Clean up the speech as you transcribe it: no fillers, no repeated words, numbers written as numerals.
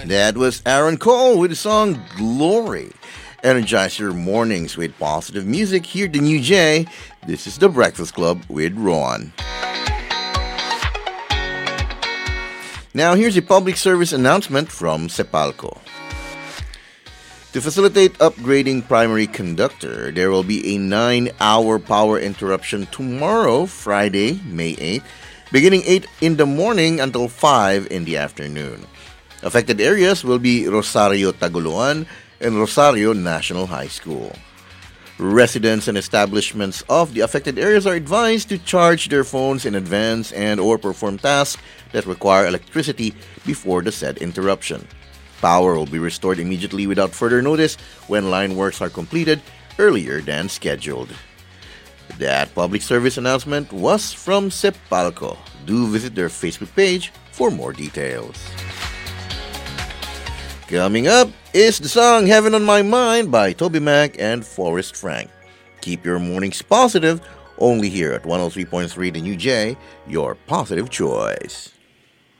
That was Aaron Cole with the song Glory. Energize your mornings with positive music. Here, the new J. This is the Breakfast Club with Ron. Now, here's a public service announcement from Sepalco. To facilitate upgrading primary conductor, there will be a 9-hour power interruption tomorrow, Friday, May 8th, beginning 8 in the morning until 5 in the afternoon. Affected areas will be Rosario Taguluan and Rosario National High School. Residents and establishments of the affected areas are advised to charge their phones in advance and or perform tasks that require electricity before the said interruption. Power will be restored immediately without further notice when line works are completed earlier than scheduled. That public service announcement was from Sepalco. Do visit their Facebook page for more details. Coming up is the song Heaven on My Mind by Toby Mac and Forrest Frank. Keep your mornings positive, only here at 103.3 The New J, your positive choice.